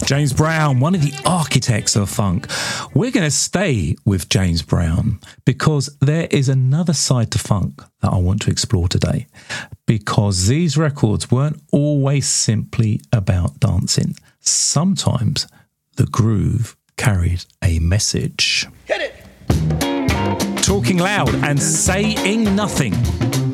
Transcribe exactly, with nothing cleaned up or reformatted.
James Brown, one of the architects of funk. We're going to stay with James Brown because there is another side to funk that I want to explore today, because these records weren't always simply about dancing. Sometimes the groove carried a message. Hit it! Talking loud and saying nothing.